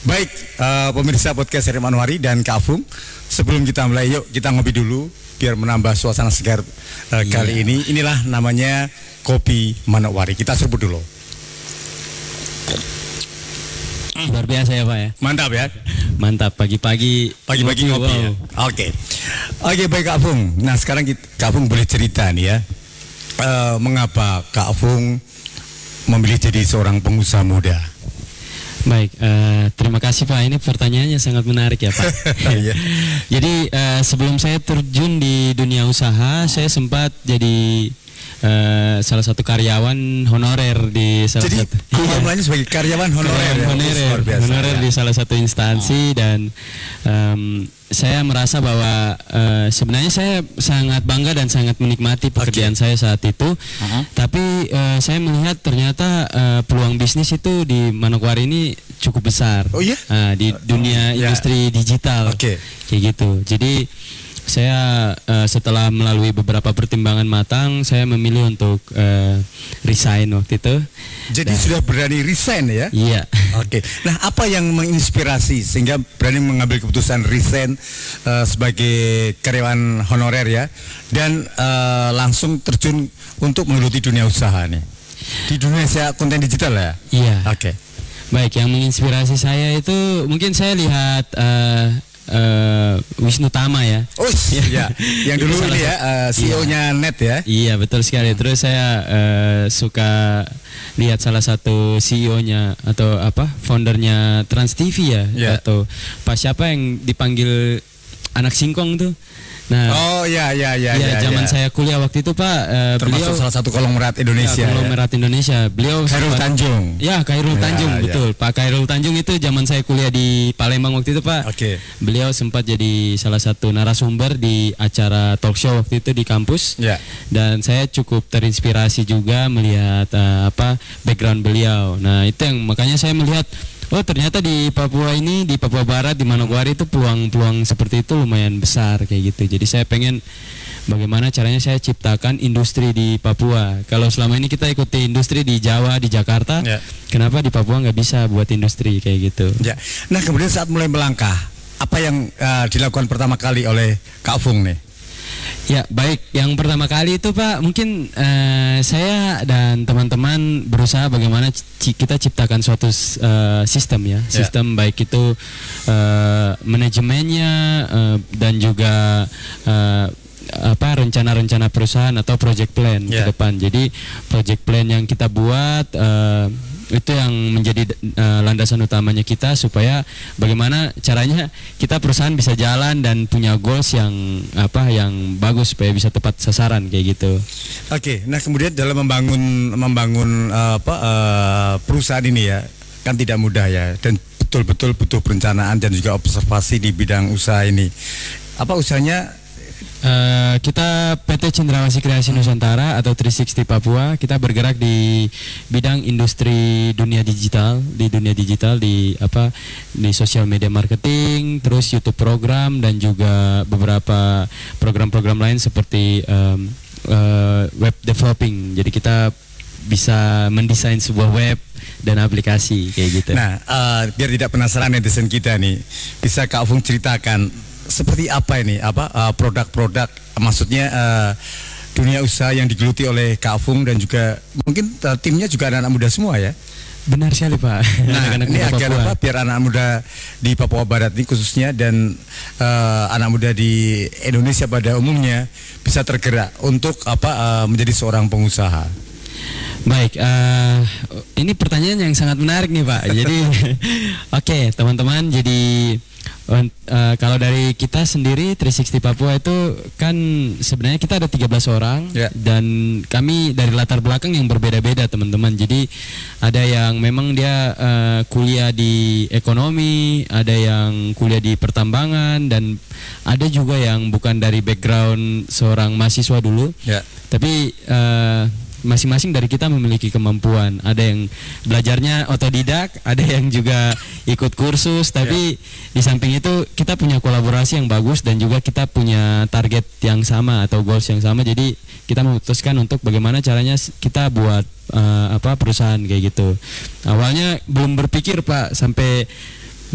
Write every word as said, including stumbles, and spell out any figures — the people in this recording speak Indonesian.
Baik, uh, pemirsa podcast Seri Manwari dan Kak Afung, sebelum kita mulai, yuk kita ngopi dulu biar menambah suasana segar uh, iya. Kali ini. Inilah namanya kopi Manokwari. Kita serbu dulu. Luar biasa ya Pak ya. Mantap ya. Mantap pagi-pagi. Pagi-pagi ngopi. Wow. Ya? Oke. Okay. Oke okay, baik Kak Afung. Nah sekarang kita, Kak Afung boleh cerita nih ya. Uh, mengapa Kak Afung memilih jadi seorang pengusaha muda? Baik, uh, terima kasih Pak. Ini pertanyaannya sangat menarik ya Pak. Jadi uh, sebelum saya terjun di dunia usaha, saya sempat jadi Uh, salah satu karyawan honorer di salah Jadi, satu. Jadi mulanya sebagai karyawan honorer, karyawan ya, honorer, biasa, honorer ya. Di salah satu instansi oh. Dan um, saya merasa bahwa uh, sebenarnya saya sangat bangga dan sangat menikmati pekerjaan okay. saya saat itu. Uh-huh. Tapi uh, saya melihat ternyata uh, peluang bisnis itu di Manokwari ini cukup besar. Oh iya? Uh, di dunia uh, industri yeah. digital. Okay. Kayak gitu. Jadi saya uh, setelah melalui beberapa pertimbangan matang, saya memilih untuk uh, resign waktu itu. Jadi Dan, sudah berani resign ya? Iya. Oke. Okay. Nah, apa yang menginspirasi sehingga berani mengambil keputusan resign uh, sebagai karyawan honorer ya, dan uh, langsung terjun untuk menggeluti dunia usaha nih? Di dunia saya konten digital ya? Iya. Oke. Okay. Baik, yang menginspirasi saya itu mungkin saya lihat. Uh, Uh, Wisnu Tama ya. Oh iya, yang dulu ini ya uh, C E O-nya iya. Net ya. Iya betul sekali. Terus saya uh, suka lihat salah satu C E O-nya atau apa foundernya Trans T V ya, yeah. atau Pak siapa yang dipanggil anak singkong tuh. Nah, oh ya ya ya ya, ya. zaman ya. saya kuliah waktu itu Pak, uh, termasuk beliau salah satu konglomerat Indonesia. Ya, konglomerat ya. Indonesia. Beliau Khairul Tanjung. Ya, Khairul Tanjung ya, betul. Ya. Pak Khairul Tanjung itu zaman saya kuliah di Palembang waktu itu Pak. Oke. Okay. Beliau sempat jadi salah satu narasumber di acara talk show waktu itu di kampus. Ya. Dan saya cukup terinspirasi juga melihat uh, apa background beliau. Nah, itu yang makanya saya melihat oh ternyata di Papua ini, di Papua Barat, di Manokwari itu peluang-peluang seperti itu lumayan besar kayak gitu. Jadi saya pengen bagaimana caranya saya ciptakan industri di Papua. Kalau selama ini kita ikuti industri di Jawa, di Jakarta, ya. Kenapa di Papua nggak bisa buat industri kayak gitu? Ya. Nah kemudian saat mulai melangkah, apa yang uh, dilakukan pertama kali oleh Kak Afung nih? Ya baik, yang pertama kali itu Pak mungkin uh, saya dan teman-teman berusaha bagaimana c- kita ciptakan suatu uh, sistem ya, sistem yeah. baik itu uh, manajemennya uh, dan juga uh, apa rencana-rencana perusahaan atau project plan yeah. ke depan. Jadi project plan yang kita buat uh, itu yang menjadi uh, landasan utamanya kita supaya bagaimana caranya kita perusahaan bisa jalan dan punya goals yang apa yang bagus supaya bisa tepat sasaran kayak gitu. Oke, nah kemudian dalam membangun membangun uh, apa uh, perusahaan ini ya kan tidak mudah ya dan betul-betul butuh perencanaan dan juga observasi di bidang usaha ini. Apa usahanya? Uh, kita P T Cendrawasih Kreasi Nusantara atau tiga enam nol Papua, kita bergerak di bidang industri dunia digital, di dunia digital di apa di social media marketing, terus YouTube program dan juga beberapa program-program lain seperti um, uh, web developing. Jadi kita bisa mendesain sebuah web dan aplikasi kayak gitu. Nah, uh, biar tidak penasaran netizen kita nih, bisa Kak Afung ceritakan seperti apa ini apa uh, produk-produk maksudnya uh, dunia usaha yang digeluti oleh Kak Afung dan juga mungkin uh, timnya juga anak-anak muda semua ya. Benar sekali Pak. Nah anak-anak ini agar apa biar anak muda di Papua Barat ini khususnya dan uh, anak muda di Indonesia pada umumnya bisa tergerak untuk apa uh, menjadi seorang pengusaha. Baik, uh, ini pertanyaan yang sangat menarik nih Pak. Jadi oke okay, teman-teman, jadi Uh, kalau dari kita sendiri tiga enam nol Papua itu kan sebenarnya kita ada tiga belas orang yeah. dan kami dari latar belakang yang berbeda-beda teman-teman. Jadi ada yang memang dia uh, kuliah di ekonomi, ada yang kuliah di pertambangan dan ada juga yang bukan dari background seorang mahasiswa dulu. Yeah. Tapi uh, masing-masing dari kita memiliki kemampuan. Ada yang belajarnya otodidak, ada yang juga ikut kursus, tapi yeah. di samping itu kita punya kolaborasi yang bagus dan juga kita punya target yang sama atau goals yang sama. Jadi kita memutuskan untuk bagaimana caranya kita buat uh, apa perusahaan kayak gitu. Awalnya belum berpikir Pak sampai